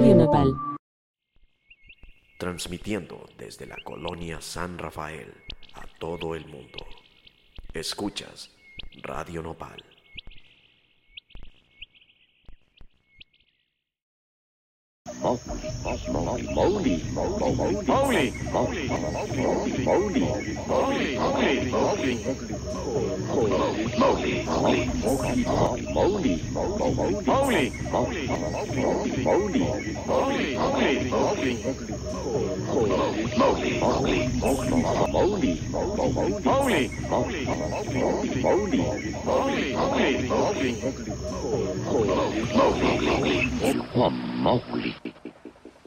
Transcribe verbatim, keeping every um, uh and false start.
Radio Nopal. Transmitiendo desde la colonia San Rafael a todo el mundo. Escuchas Radio Nopal. Mowgli.